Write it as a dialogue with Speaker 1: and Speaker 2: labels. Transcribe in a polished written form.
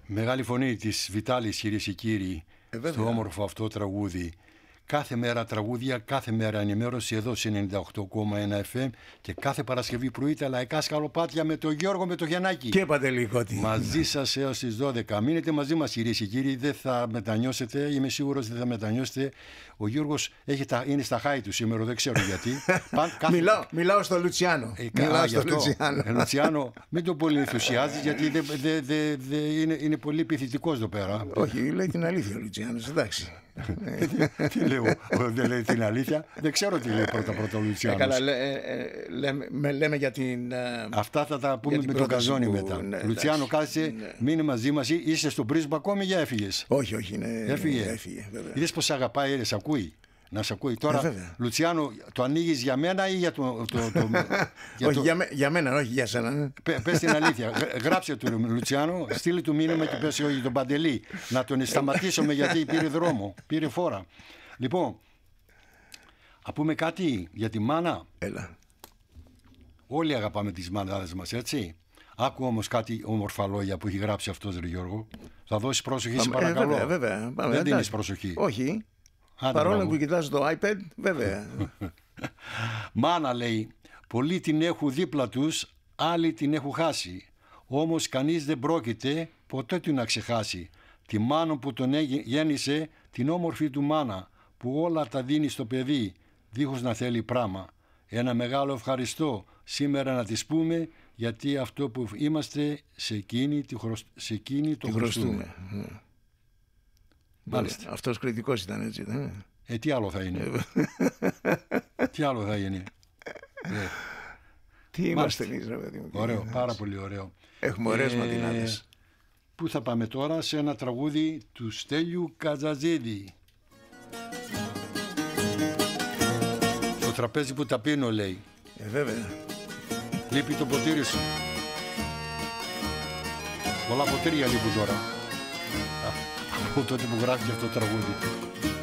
Speaker 1: Μεγάλη φωνή της Βιτάλης, κυρίες και κύριοι, στο όμορφο αυτό τραγούδι. Κάθε μέρα τραγούδια, κάθε μέρα ενημέρωση εδώ σε 98,1 FM και κάθε Παρασκευή πρωί τα λαϊκά σκαλοπάτια με τον Γιώργο με το Γιαννάκη.
Speaker 2: Και Παντελή Κώτη.
Speaker 1: Μαζί σας έως τις 12. Μείνετε μαζί μας, κυρίες και κύριοι, δεν θα μετανιώσετε, είμαι σίγουρος ότι δεν θα μετανιώσετε. Ο Γιώργος είναι στα χάη του σήμερα, δεν ξέρω γιατί.
Speaker 2: Μιλάω στο Λουτσιάνο.
Speaker 1: Λουτσιάνο, μην τον πολύ ενθουσιάζεις, γιατί είναι πολύ επιθετικός εδώ πέρα.
Speaker 2: Όχι, λέει την αλήθεια ο Λουτσιάνος, εντάξει.
Speaker 1: Τι λέω, δεν λέει την αλήθεια. Δεν ξέρω τι λέει πρώτα ο Λουτσιάνος.
Speaker 2: Καλά, λέμε για την...
Speaker 1: Αυτά θα τα πούμε με τον Καζόνι μετά. Λουτσιάνο, κάτσε, μείνε μαζί μας. Είσαι στον πρίσβο ακόμη ή έφυγες?
Speaker 2: Όχι,
Speaker 1: έφυγε. Είδες πως αγαπάει, σε ακούει. Να σε ακούει. Τώρα, Λουτσιάνο, το ανοίγεις για μένα ή για το...
Speaker 2: Όχι, για μένα, όχι για σένα.
Speaker 1: Πες την αλήθεια. Γράψε του Λουτσιάνο, στείλει του μήνυμα και πες όχι τον Παντελή. Να τον σταματήσουμε γιατί πήρε δρόμο, πήρε φόρα. Λοιπόν, α πούμε κάτι για τη μάνα.
Speaker 2: Έλα.
Speaker 1: Όλοι αγαπάμε τις μανάδες μας, έτσι. Άκου όμως κάτι όμορφα λόγια που έχει γράψει αυτός, ρε Γιώργο. Θα δώσεις πρόσοχη, σε παρακαλώ.
Speaker 2: Βέβαια.
Speaker 1: Δεν δίνεις προσοχή.
Speaker 2: Όχι. Παρόλο που κοιτάς το iPad, βέβαια.
Speaker 1: Μάνα, λέει, πολλοί την έχουν δίπλα τους, άλλοι την έχουν χάσει. Όμως κανείς δεν πρόκειται ποτέ του να ξεχάσει τη μάνα που τον γέννησε, την όμορφη του μάνα, που όλα τα δίνει στο παιδί, δίχως να θέλει πράμα. Ένα μεγάλο ευχαριστώ σήμερα να της πούμε, γιατί αυτό που είμαστε σε εκείνη το χρωστούμε.
Speaker 2: Μάλιστα. Αυτός κριτικός ήταν, έτσι, δεν είναι?
Speaker 1: Τι άλλο θα είναι? Τι άλλο θα είναι?
Speaker 2: Τι είμαστε εμείς, ρε παιδί μου.
Speaker 1: Ωραίο, πάρα πολύ ωραίο.
Speaker 2: Έχουμε ωραίες ματινάδες.
Speaker 1: Πού θα πάμε τώρα? Σε ένα τραγούδι του Στέλιου Κατζαζίδη. Το τραπέζι που τα πίνω, λέει.
Speaker 2: Βέβαια.
Speaker 1: Λείπει το ποτήρι σου. Πολλά ποτήρια λείπουν τώρα. Από τότε που γράφει αυτό το τραγούδι.